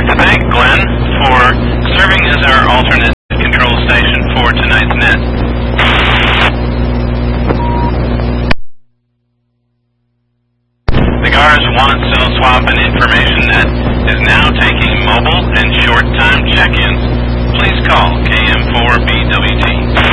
like to thank Glenn for serving as our alternate control station for tonight's net. The GARS want cell swap and information net is now taking mobile and short-time check-ins. Please call KM4BWT.